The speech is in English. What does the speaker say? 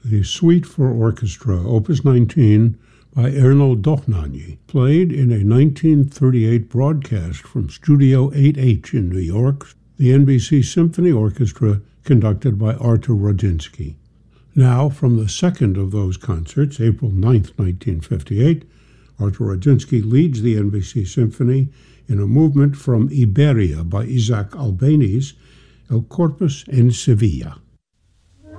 the Suite for Orchestra, Opus 19, by Erno Dohnányi, played in a 1938 broadcast from Studio 8H in New York, the NBC Symphony Orchestra, conducted by Artur Rudzinski. Now, from the second of those concerts, April 9, 1958, Artur Rudzinski leads the NBC Symphony in a movement from Iberia by Isaac Albéniz, El Corpus en Sevilla.